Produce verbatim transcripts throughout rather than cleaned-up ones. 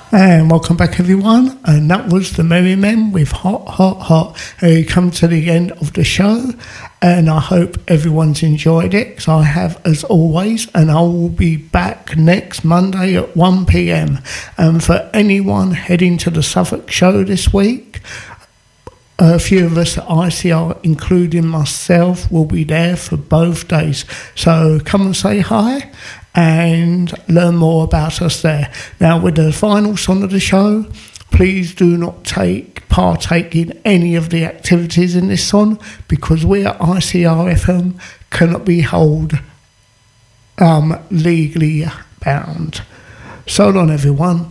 And welcome back everyone, and that was the Merry Men with Hot Hot Hot. We come to the end of the show, and I hope everyone's enjoyed it, because I have as always, and I will be back next Monday at one p.m. And for anyone heading to the Suffolk show this week, a few of us at I C R, including myself, will be there for both days. So come and say hi and learn more about us there. Now, with the final song of the show, please do not take partake in any of the activities in this song, because we at I C R F M cannot be held um, legally bound. So long, everyone.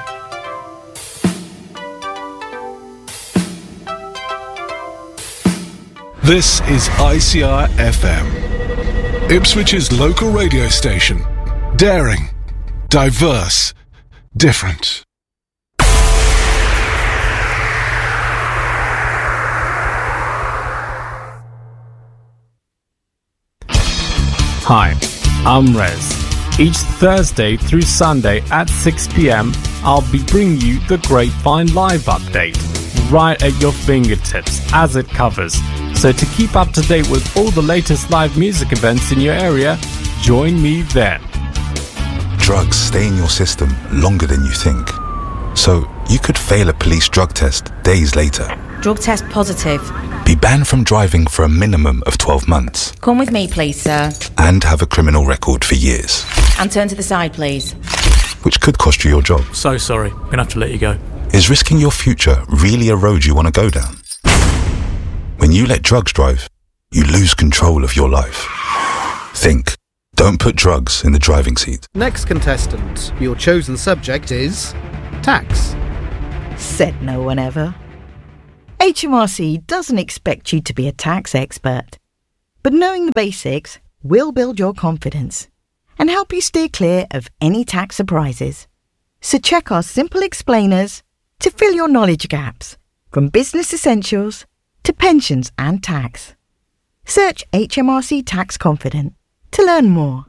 This is I C R F M, Ipswich's local radio station. Daring, diverse, different. Hi, I'm Rez. Each Thursday through Sunday at six p.m, I'll be bringing you the Grapevine Live update, right at your fingertips as it covers. So to keep up to date with all the latest live music events in your area, join me then. Drugs stay in your system longer than you think. So you could fail a police drug test days later. Drug test positive. Be banned from driving for a minimum of twelve months. Come with me, please, sir. And have a criminal record for years. And turn to the side, please. Which could cost you your job. So sorry, I'm gonna have to let you go. Is risking your future really a road you want to go down? When you let drugs drive, you lose control of your life. Think. Don't put drugs in the driving seat. Next contestant, your chosen subject is tax. Said no one ever. H M R C doesn't expect you to be a tax expert, but knowing the basics will build your confidence and help you steer clear of any tax surprises. So check our simple explainers to fill your knowledge gaps, from business essentials to pensions and tax. Search H M R C Tax Confident to learn more.